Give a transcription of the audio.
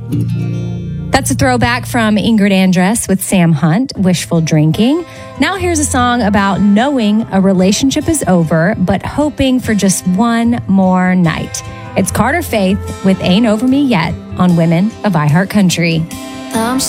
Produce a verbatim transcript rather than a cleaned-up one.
That's a throwback from Ingrid Andress with Sam Hunt, Wishful Drinking. Now here's a song about knowing a relationship is over, but hoping for just one more night. It's Carter Faith with Ain't Over Me Yet on Women of iHeartCountry. I'm